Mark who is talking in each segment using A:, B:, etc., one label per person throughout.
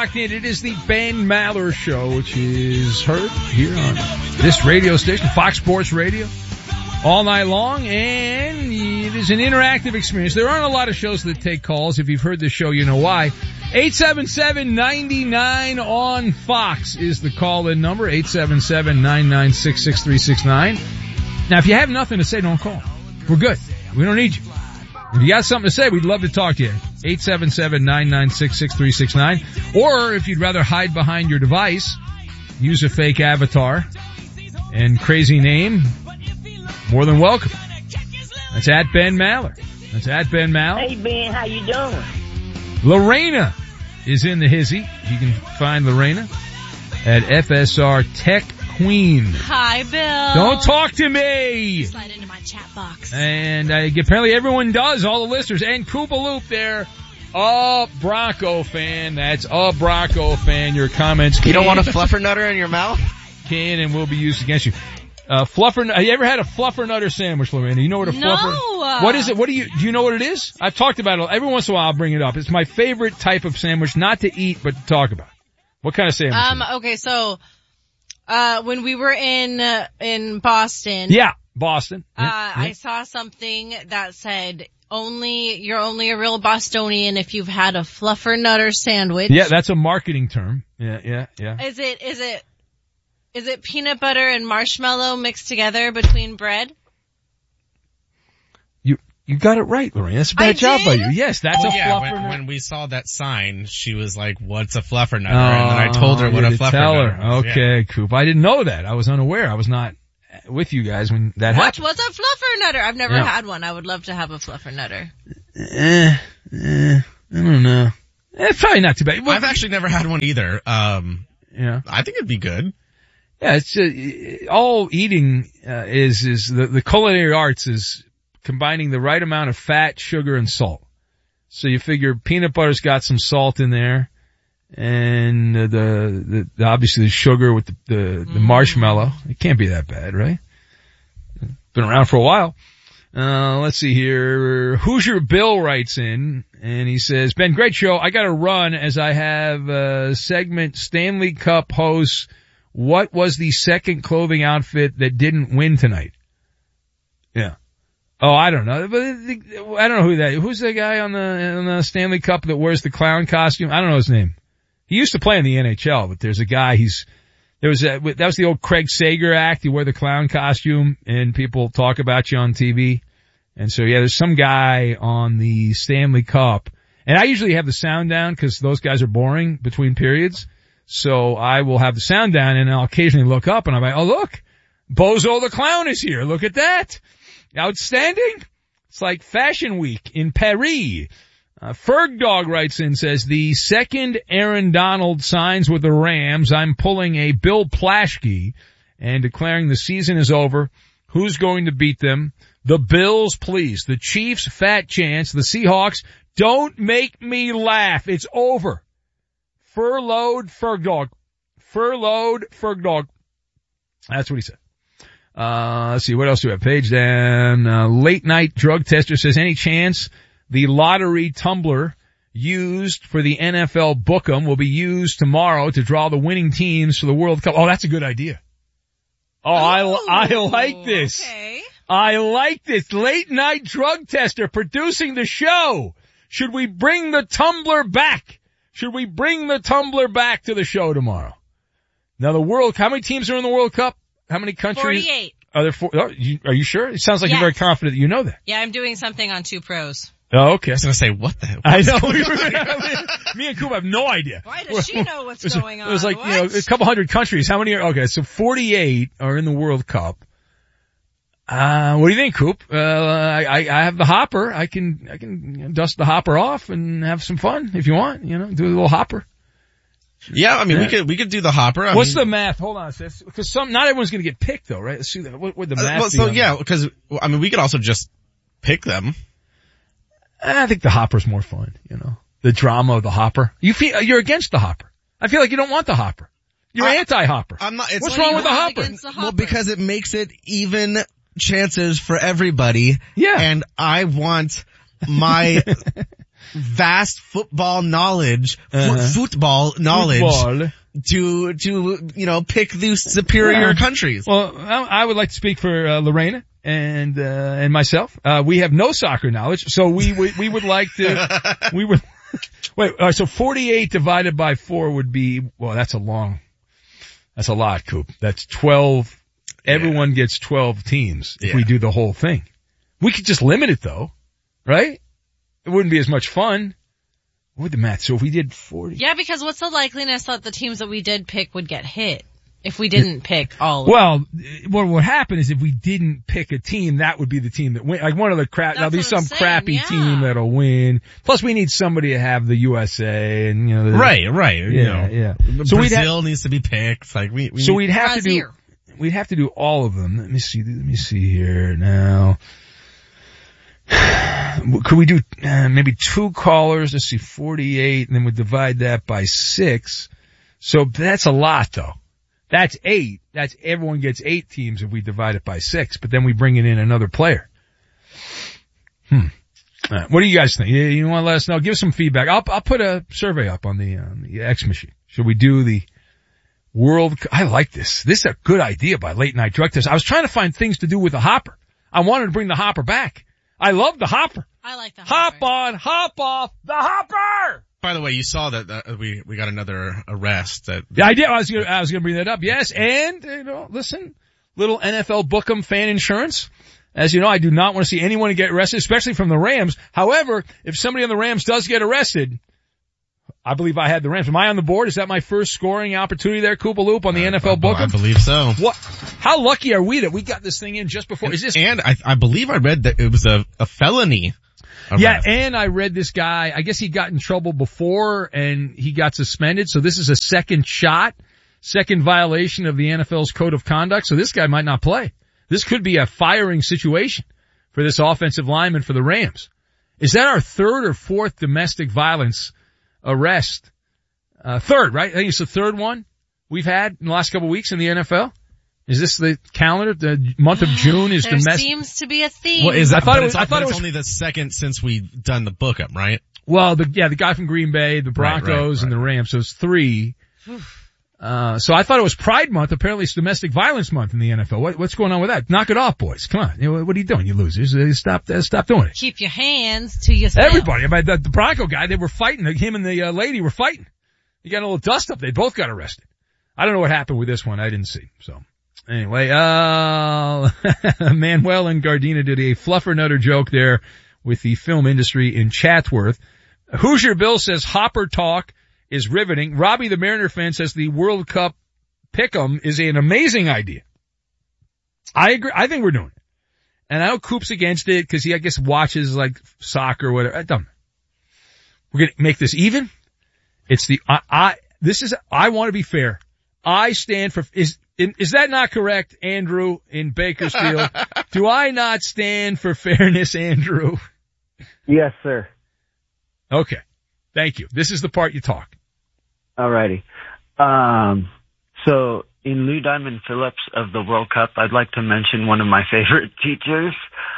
A: locked in. It is the Ben Maller Show, which is heard here on this radio station, Fox Sports Radio, all night long, and it is an interactive experience. There aren't a lot of shows that take calls. If you've heard this show, you know why. 877-99 on Fox is the call-in number, 877-996-6369. Now, if you have nothing to say, don't call. We're good. We don't need you. If you got something to say, we'd love to talk to you. 877-996-6369. Or if you'd rather hide behind your device, use a fake avatar and crazy name, more than welcome. That's at Ben Maller. That's at Ben Maller.
B: Hey, Ben, how you doing?
A: Lorena is in the hizzy. You can find Lorena at FSR Tech Queen.
C: Hi, Bill.
A: Don't talk to me.
C: Slide into my chat box.
A: And apparently everyone does, all the listeners. And Koopa Loop there, a Bronco fan. That's a Bronco fan. Your comments
D: You don't want a fluffernutter in your mouth?
A: Can and will be used against you. Have you ever had a fluffernutter sandwich, Lorena? You know what a fluffer? What is it? Do you know what it is? I've talked about it. Every once in a while I'll bring it up. It's my favorite type of sandwich, not to eat, but to talk about. What kind of sandwich?
C: Okay, so, when we were in Boston.
A: Yeah, Boston.
C: I saw something that said, you're only a real Bostonian if you've had a fluffernutter sandwich.
A: Yeah, that's a marketing term. Yeah.
C: Is it peanut butter and marshmallow mixed together between bread?
A: You got it right, Lorraine. That's a bad job by you. Yes, that's a fluffernutter.
E: When we saw that sign, she was like, what's a fluffernutter? And then I told her what a fluffernutter was.
A: Okay,
E: yeah.
A: Coop. I didn't know that. I was unaware. I was not with you guys when that happened.
C: What was a fluffernutter? I've never had one. I would love to have a fluffernutter.
A: I don't know. It's probably not too bad.
E: I've actually never had one either.
A: Yeah.
E: I think it'd be good.
A: Yeah, it's all eating is the culinary arts is combining the right amount of fat, sugar, and salt. So you figure peanut butter's got some salt in there, and the obviously the sugar with the marshmallow. It can't be that bad, right? Been around for a while. Let's see here. Hoosier Bill writes in, and he says, Ben, great show. I gotta run as I have a segment Stanley Cup hosts. What was the second clothing outfit that didn't win tonight? Yeah. Oh, I don't know. But I don't know who's the guy on the Stanley Cup that wears the clown costume? I don't know his name. He used to play in the NHL, but there's a guy, that was the old Craig Sager act. You wear the clown costume and people talk about you on TV. And so, yeah, there's some guy on the Stanley Cup. And I usually have the sound down because those guys are boring between periods. So I will have the sound down and I'll occasionally look up and I'm like, oh look, Bozo the Clown is here. Look at that. Outstanding. It's like Fashion Week in Paris. Ferg Dog writes in, says, the second Aaron Donald signs with the Rams, I'm pulling a Bill Plaschke and declaring the season is over. Who's going to beat them? The Bills, please. The Chiefs, fat chance. The Seahawks, don't make me laugh. It's over. Furloughed Ferg Dog. Furloughed Ferg Dog. That's what he said. Let's see, what else do we have? Page down. Late night drug tester says, any chance the lottery tumbler used for the NFL Book'em will be used tomorrow to draw the winning teams for the World Cup? Oh, that's a good idea. Oh, I like this.
C: Okay.
A: I like this. Late night drug tester producing the show. Should we bring the tumbler back? Should we bring the tumbler back to the show tomorrow? Now how many teams are in the World Cup? How many countries?
C: 48.
A: Are there are you sure? It sounds like you're very confident that you know that.
C: Yeah, I'm doing something on 2 Pros.
A: Oh, okay.
E: I was going to say, what the hell?
A: I know. Me and Kuba have no idea.
C: Why does she know what's going on?
A: It was like, a couple hundred countries. How many okay, so 48 are in the World Cup. What do you think, Coop? I have the hopper. I can dust the hopper off and have some fun if you want, do a little hopper.
E: Yeah, I mean, we could do the hopper.
A: What's the math? Hold on, because not everyone's going to get picked though, right? Let's see what the math be.
E: Because, we could also just pick them.
A: I think the hopper's more fun, the drama of the hopper. You're against the hopper. I feel like you don't want the hopper. You're anti-hopper.
E: I'm not.
A: What's wrong with the hopper?
D: Well, because it makes it even chances for everybody.
A: Yeah.
D: And I want my
E: vast football knowledge, football knowledge. To pick the superior countries.
A: Well, I would like to speak for Lorena and myself. We have no soccer knowledge, so we would like to, wait, so 48 divided by 4 would be, well, that's a lot, Coop. That's 12. Everyone gets 12 teams if we do the whole thing. We could just limit it though, right? It wouldn't be as much fun. What would the math? So if we did 40.
C: Yeah, because what's the likeliness that the teams that we did pick would get hit if we didn't pick all of them?
A: Well, what would happen is if we didn't pick a team, that would be the team that win. Like one of the there'll be some crappy team that'll win. Plus we need somebody to have the USA and,
E: Right.
A: Yeah.
E: So Brazil needs to be picked. Like
A: we'd have to do all of them. Let me see here now. Could we do maybe 2 callers? Let's see, 48, and then we divide that by 6. So that's a lot, though. That's 8. That's everyone gets 8 teams if we divide it by 6. But then we bring in another player. What do you guys think? You want to let us know? Give us some feedback. I'll put a survey up on the X machine. Should we do the World? I like this. This is a good idea by Late Night Drug Test. I was trying to find things to do with the hopper. I wanted to bring the hopper back. I love the hopper.
C: I like the hopper.
A: Hop on, hop off, the hopper!
E: By the way, you saw that we got another arrest.
A: Yeah, I did. I was gonna bring that up. Yes, and, listen, little NFL Book'em fan insurance. As you know, I do not want to see anyone get arrested, especially from the Rams. However, if somebody on the Rams does get arrested, I believe I had the Rams. Am I on the board? Is that my first scoring opportunity there, Koopa Loop, on the NFL Book'em?
E: I believe so.
A: What? How lucky are we that we got this thing in just before?
E: And I believe I read that it was a felony arrest.
A: Yeah, and I read this guy, I guess he got in trouble before and he got suspended. So this is a second violation of the NFL's code of conduct. So this guy might not play. This could be a firing situation for this offensive lineman for the Rams. Is that our 3rd or 4th domestic violence arrest? 3rd, right? I think it's the 3rd one we've had in the last couple of weeks in the NFL. Is this the calendar? The month of June is domestic.
C: There seems to be a theme.
E: Well, I thought it was only the 2nd since we done the Book'em, right?
A: Well, the guy from Green Bay, the Broncos, and the Rams. So it's 3. So I thought it was Pride Month. Apparently it's Domestic Violence Month in the NFL. What's going on with that? Knock it off, boys. Come on. What are you doing, you losers? Stop doing it.
C: Keep your hands to yourself.
A: Everybody. The Bronco guy, they were fighting. Him and the lady were fighting. You got a little dust up. They both got arrested. I don't know what happened with this one. I didn't see. So anyway, Manuel and Gardena did a fluffernutter joke there with the film industry in Chatsworth. Hoosier Bill says Hopper talk is riveting. Robbie the Mariner fan says the World Cup pick'em is an amazing idea. I agree. I think we're doing it. And I know Coop's against it because he, I guess, watches like soccer or whatever. I don't know. We're going to make this even. It's I want to be fair. I stand for, is that not correct, Andrew in Bakersfield? Do I not stand for fairness, Andrew?
B: Yes, sir.
A: Okay. Thank you. This is the part you talk.
B: Alrighty. So in Lou Diamond Phillips of the World Cup, I'd like to mention one of my favorite teachers.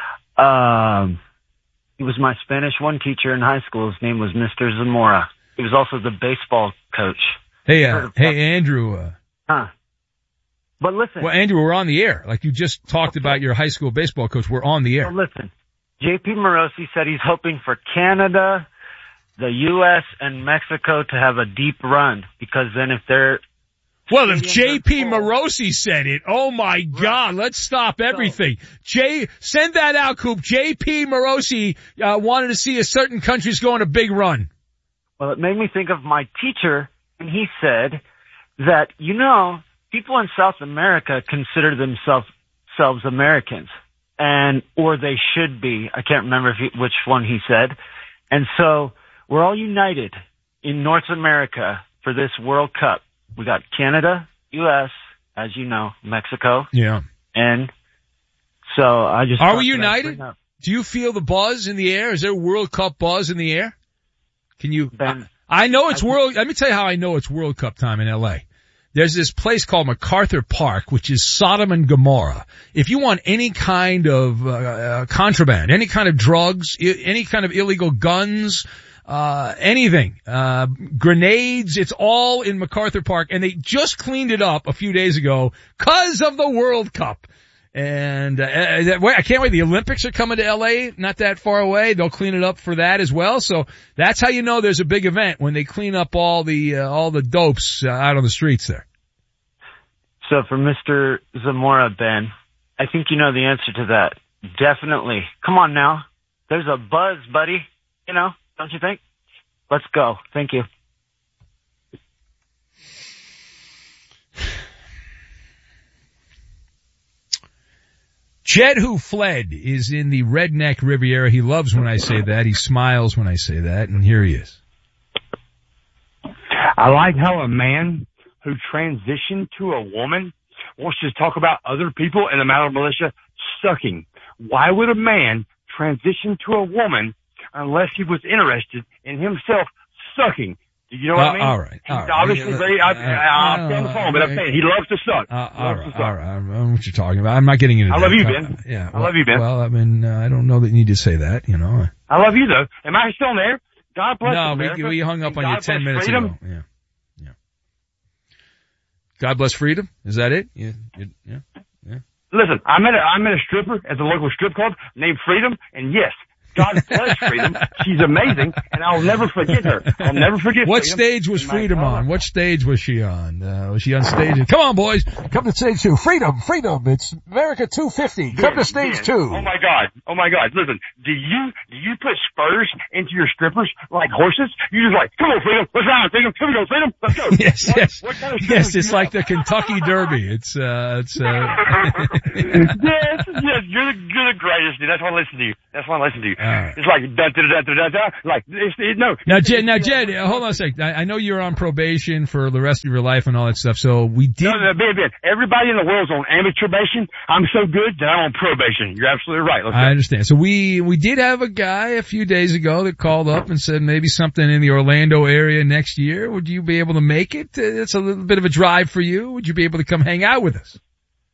B: He was my Spanish 1 teacher in high school. His name was Mr. Zamora. He was also the baseball coach.
A: Hey, Andrew.
B: But listen.
A: Well, Andrew, we're on the air. Like you just talked about your high school baseball coach. We're on the air.
B: Well, listen. J.P. Morosi said he's hoping for Canada, the U.S., and Mexico to have a deep run because then if they're...
A: Well, if J.P. Morosi said it, oh my God, let's stop everything. Send that out, Coop. J.P. Morosi wanted to see a certain countries go on a big run.
B: Well, it made me think of my teacher, and he said that, people in South America consider themselves Americans, or they should be. I can't remember which one he said. And so we're all united in North America for this World Cup. We got Canada, U.S., as you know, Mexico.
A: Yeah.
B: And so I just...
A: Are we united? Do you feel the buzz in the air? Is there World Cup buzz in the air? Can you...
B: Ben,
A: I know it's Let me tell you how I know it's World Cup time in L.A. There's this place called MacArthur Park, which is Sodom and Gomorrah. If you want any kind of contraband, any kind of drugs, any kind of illegal guns, anything, grenades. It's all in MacArthur Park, and they just cleaned it up a few days ago 'cause of the World Cup. And I can't wait. The Olympics are coming to LA, not that far away. They'll clean it up for that as well. So that's how you know there's a big event, when they clean up all the dopes out on the streets there.
B: So for Mr. Zamora, Ben, I think you know the answer to that. Definitely. Come on now. There's a buzz, buddy. You know, don't you think? Let's go. Thank you.
A: Jed Who Fled is in the Redneck Riviera. He loves when I say that. He smiles when I say that. And here he is.
F: I like how a man who transitioned to a woman wants to talk about other people in the Maller Militia sucking. Why would a man transition to a woman unless he was interested in himself sucking? Do you know what I mean?
A: All right.
F: He's obviously very, I'm on the phone, but I'm saying he loves to suck.
A: All right. I don't know what you're talking about. I'm not getting into that.
F: I love you, Ben.
A: Yeah.
F: I love you, Ben.
A: Well, I mean, I don't know that you need to say that, you know.
F: I love you, though. Am I still there? God bless America.
A: No, we hung up on you 10 minutes ago. Yeah. God bless freedom? Is that it? Yeah.
F: Listen, I met a stripper at the local strip club named Freedom, and yes, God bless Freedom. She's amazing, and I'll never forget her. I'll never forget
A: What
F: Freedom.
A: stage was Freedom on? What stage was she on? Was she on stage? Come on, boys. Come to stage 2. Freedom. It's America 250. Come to stage 2.
F: Oh my God. Listen, do you put spurs into your strippers like horses? You just like, come on, Freedom. Let's ride, Freedom. Here we go, Freedom. Let's go.
A: Yes.
F: What kind of
A: Yes, it's like the Kentucky Derby. It's
F: Yes, you're the greatest, dude. That's why I listen to you. It's like, like, no.
A: Now, Jed, hold on a sec. I know you're on probation for the rest of your life and all that stuff, so we did.
F: No, Ben. Everybody in the world's on amateur probation. I'm so good that I'm on probation. You're absolutely right.
A: I understand. So we did have a guy a few days ago that called up and said maybe something in the Orlando area next year. Would you be able to make it? It's a little bit of a drive for you. Would you be able to come hang out with us?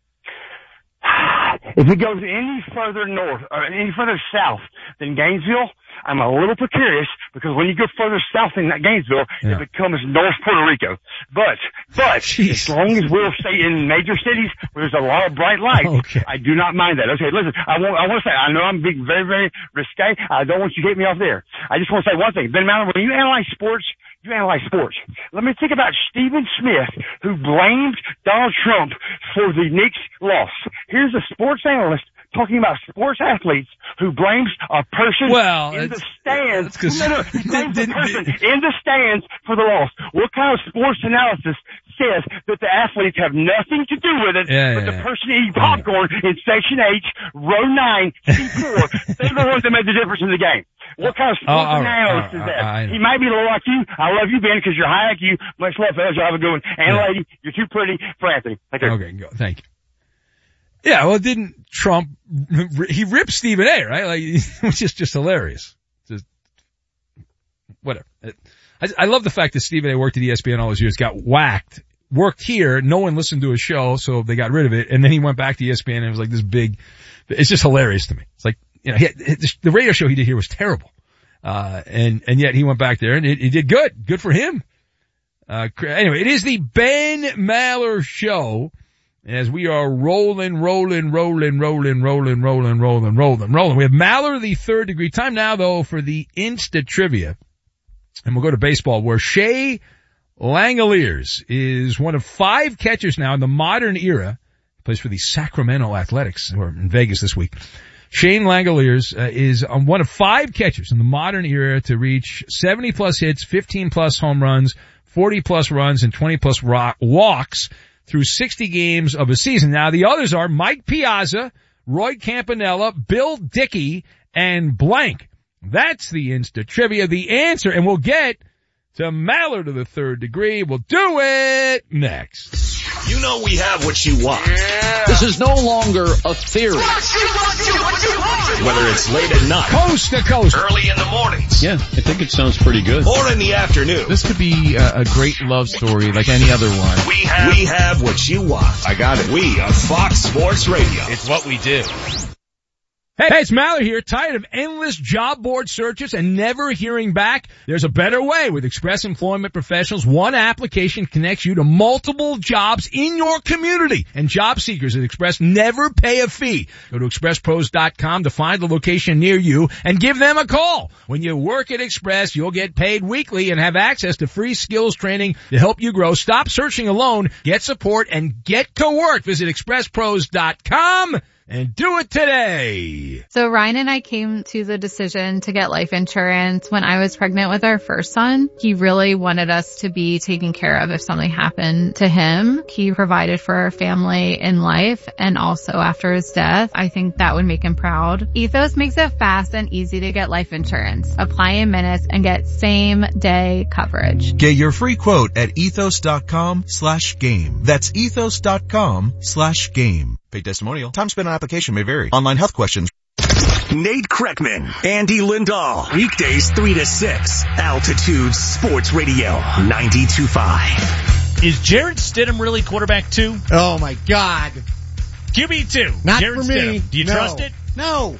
F: If it goes any further north or any further south than Gainesville, I'm a little precarious because when you go further south than Gainesville, it becomes North Puerto Rico. But as long as we'll stay in major cities where there's a lot of bright lights, I do not mind that. Okay, listen, I want to say, I know I'm being very, very risque. I don't want you to get me off there. I just want to say one thing. Ben Maller, when you analyze sports, Let me think about Stephen Smith, who blamed Donald Trump for the Knicks' loss. Here's a sports analyst talking about sports athletes who blames a person in the stands. He blames a person in the stands for the loss. What kind of sports analysis says that the athletes have nothing to do with it, but the person eating popcorn in Section H, Row 9, C4, they're the ones that made the difference in the game. What kind of sports analyst is that? He might be a little like you. I love you, Ben, because you're high IQ. Much love, fellas. Y'all have a good one. And lady, you're too pretty for Anthony.
A: Okay, go. Thank you. Yeah, well, didn't Trump, he ripped Stephen A, right? Like, which is just hilarious. Just, whatever. I love the fact that Stephen A worked at ESPN all those years, got whacked, worked here, no one listened to his show, so they got rid of it, and then he went back to ESPN and it was like this big, it's just hilarious to me. It's like, you know, the radio show he did here was terrible. And yet he went back there and he did good. Good for him. Anyway, it is the Ben Maller Show as we are rolling. We have Maller, the third degree. Time now though for the Insta Trivia. And we'll go to baseball where Shea Langeliers is one of 5 catchers now in the modern era. He plays for the Sacramento Athletics, who are in Vegas this week. Shane Langeliers is one of 5 catchers in the modern era to reach 70-plus hits, 15-plus home runs, 40-plus runs, and 20-plus walks through 60 games of a season. Now, the others are Mike Piazza, Roy Campanella, Bill Dickey, and blank. That's the Insta Trivia. The answer, and we'll get to Maller to the third degree. We'll do it next.
G: You know we have what you want.
H: Yeah. This is no longer a theory.
G: Whether it's late at night,
A: coast to coast,
G: early in the mornings.
H: Yeah, I think it sounds pretty good.
G: Or in the afternoon.
E: This could be a great love story like any other one.
G: We have what you want.
H: I got it.
G: We are Fox Sports Radio.
E: It's what we do.
A: Hey, it's Mallory here. Tired of endless job board searches and never hearing back? There's a better way. With Express Employment Professionals, one application connects you to multiple jobs in your community. And job seekers at Express never pay a fee. Go to expresspros.com to find the location near you and give them a call. When you work at Express, you'll get paid weekly and have access to free skills training to help you grow. Stop searching alone. Get support and get to work. Visit expresspros.com. And do it today.
I: So Ryan and I came to the decision to get life insurance when I was pregnant with our first son. He really wanted us to be taken care of if something happened to him. He provided for our family in life and also after his death. I think that would make him proud. Ethos makes it fast and easy to get life insurance. Apply in minutes and get same day coverage.
J: Get your free quote at ethos.com/game. That's ethos.com/game. Paid testimonial. Time spent on application may vary. Online health questions.
G: Nate Kreckman, Andy Lindahl. Weekdays 3 to 6. Altitude Sports Radio 92.5.
K: Is Jarrett Stidham really quarterback 2?
L: Oh my God.
K: QB2.
L: Not
K: Jarrett
L: for me.
K: Stidham. Do you trust it?
L: No.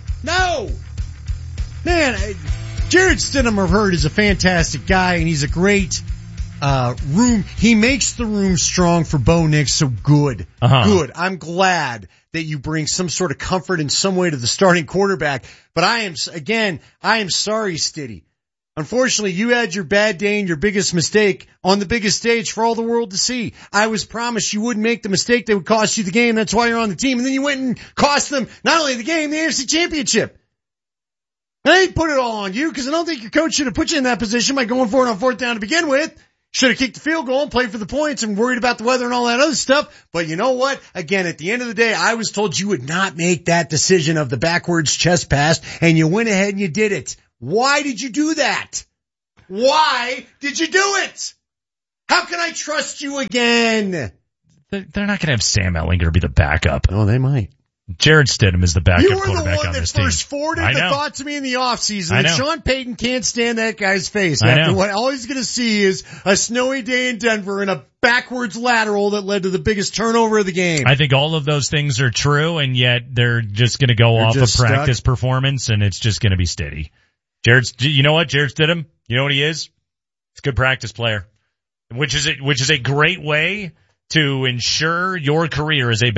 L: Man, Jarrett Stidham, I've heard, is a fantastic guy, and he's a great room. He makes the room strong for Bo Nix, so good. Good. I'm glad that you bring some sort of comfort in some way to the starting quarterback. But I am sorry, Stiddy. Unfortunately, you had your bad day and your biggest mistake on the biggest stage for all the world to see. I was promised you wouldn't make the mistake that would cost you the game. That's why you're on the team. And then you went and cost them not only the game, the AFC Championship. And I didn't put it all on you because I don't think your coach should have put you in that position by going for it on fourth down to begin with. Should have kicked the field goal and played for the points and worried about the weather and all that other stuff. But you know what? Again, at the end of the day, I was told you would not make that decision of the backwards chest pass, and you went ahead and you did it. Why did you do that? Why did you do it? How can I trust you again?
K: They're not going to have Sam Ehlinger be the backup.
L: Oh, they might.
K: Jarrett Stidham is the backup quarterback on this team.
L: You were the one that first forwarded the thought to me in the offseason that Sean Payton can't stand that guy's face. After what all he's going to see is a snowy day in Denver and a backwards lateral that led to the biggest turnover of the game.
K: I think all of those things are true, and yet they're just going to go off of practice performance, and it's just going to be steady. You know what? Jarrett Stidham, you know what he is? He's a good practice player, which is a great way to ensure your career as a